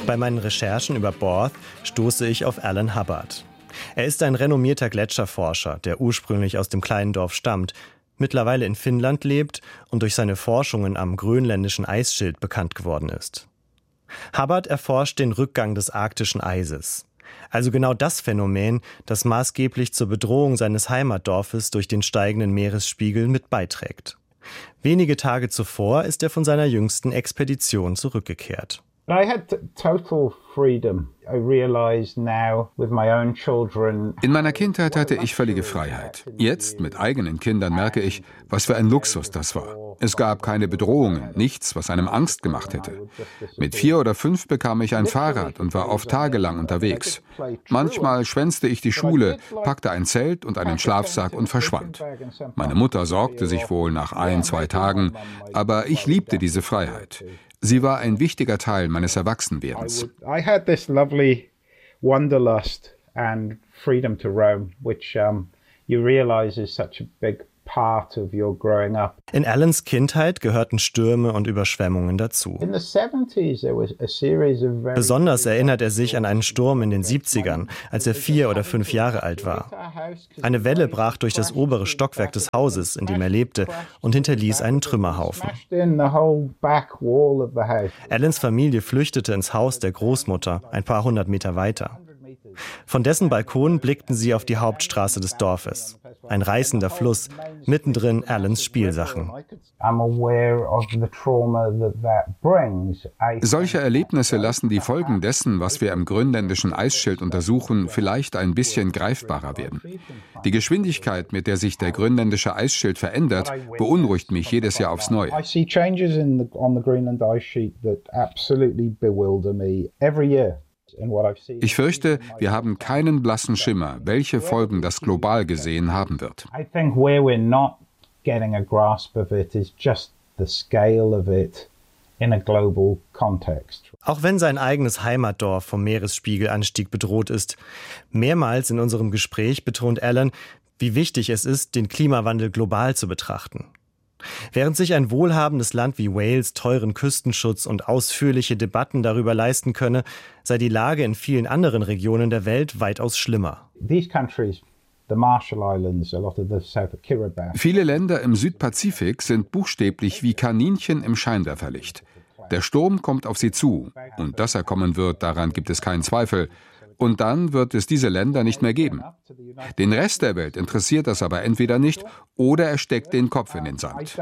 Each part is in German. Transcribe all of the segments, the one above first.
Bei meinen Recherchen über Borth stoße ich auf Alan Hubbard. Er ist ein renommierter Gletscherforscher, der ursprünglich aus dem kleinen Dorf stammt, mittlerweile in Finnland lebt und durch seine Forschungen am grönländischen Eisschild bekannt geworden ist. Hubbard erforscht den Rückgang des arktischen Eises. Also genau das Phänomen, das maßgeblich zur Bedrohung seines Heimatdorfes durch den steigenden Meeresspiegel mit beiträgt. Wenige Tage zuvor ist er von seiner jüngsten Expedition zurückgekehrt. I had total freedom. I realize now with my own children. In meiner Kindheit hatte ich völlige Freiheit. Jetzt mit eigenen Kindern merke ich, was für ein Luxus das war. Es gab keine Bedrohungen, nichts, was einem Angst gemacht hätte. Mit 4 oder 5 bekam ich ein Fahrrad und war oft tagelang unterwegs. Manchmal schwänzte ich die Schule, packte ein Zelt und einen Schlafsack und verschwand. Meine Mutter sorgte sich wohl nach 1, 2 Tagen, aber ich liebte diese Freiheit. Sie war ein wichtiger Teil meines Erwachsenwerdens. I had this lovely wanderlust and freedom to roam, which you realize is such a big part of your growing up. In Alans Kindheit gehörten Stürme und Überschwemmungen dazu. In the 70s there was a series of very Besonders erinnert er sich an einen Sturm in den 70ern, als er 4 oder 5 Jahre alt war. Eine Welle brach durch das obere Stockwerk des Hauses, in dem er lebte, und hinterließ einen Trümmerhaufen. Alans Familie flüchtete ins Haus der Großmutter, ein paar 100 Meter weiter. Von dessen Balkon blickten sie auf die Hauptstraße des Dorfes. Ein reißender Fluss, mittendrin Alans Spielsachen. Solche Erlebnisse lassen die Folgen dessen, was wir im grönländischen Eisschild untersuchen, vielleicht ein bisschen greifbarer werden. Die Geschwindigkeit, mit der sich der grönländische Eisschild verändert, beunruhigt mich jedes Jahr aufs Neue. Ich fürchte, wir haben keinen blassen Schimmer, welche Folgen das global gesehen haben wird. Auch wenn sein eigenes Heimatdorf vom Meeresspiegelanstieg bedroht ist, mehrmals in unserem Gespräch betont Alan, wie wichtig es ist, den Klimawandel global zu betrachten. Während sich ein wohlhabendes Land wie Wales teuren Küstenschutz und ausführliche Debatten darüber leisten könne, sei die Lage in vielen anderen Regionen der Welt weitaus schlimmer. Viele Länder im Südpazifik sind buchstäblich wie Kaninchen im Scheinwerferlicht. Der Sturm kommt auf sie zu, und dass er kommen wird, daran gibt es keinen Zweifel. Und dann wird es diese Länder nicht mehr geben. Den Rest der Welt interessiert das aber entweder nicht oder er steckt den Kopf in den Sand.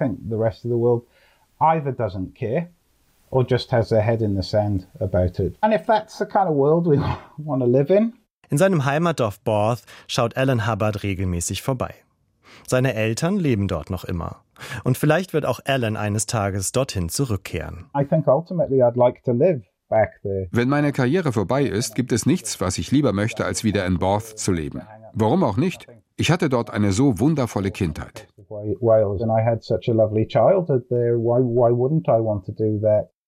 In seinem Heimatdorf Borth schaut Alan Hubbard regelmäßig vorbei. Seine Eltern leben dort noch immer. Und vielleicht wird auch Alan eines Tages dorthin zurückkehren. Wenn meine Karriere vorbei ist, gibt es nichts, was ich lieber möchte, als wieder in Borth zu leben. Warum auch nicht? Ich hatte dort eine so wundervolle Kindheit.